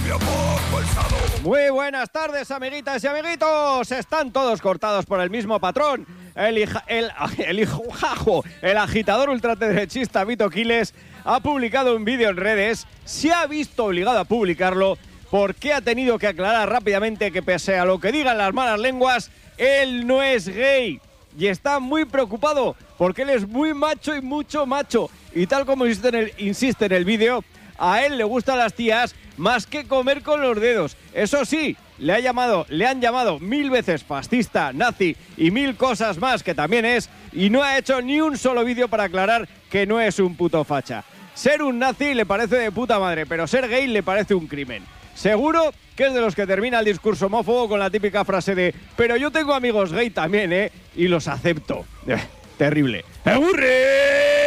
Muy buenas tardes, amiguitas y amiguitos. Están todos cortados por el mismo patrón. El agitador ultraderechista Vito Quiles ha publicado un vídeo en redes. Se ha visto obligado a publicarlo porque ha tenido que aclarar rápidamente que, pese a lo que digan las malas lenguas, él no es gay. Y está muy preocupado porque él es muy macho y mucho macho. Y tal como insiste en el vídeo, a él le gustan las tías más que comer con los dedos. Eso sí, le han llamado 1000 veces fascista, nazi y 1000 cosas más que también es, y no ha hecho ni un solo vídeo para aclarar que no es un puto facha. Ser un nazi le parece de puta madre, pero ser gay le parece un crimen. Seguro que es de los que termina el discurso homófobo con la típica frase de «pero yo tengo amigos gay también, y los acepto». Terrible. ¡Me aburre!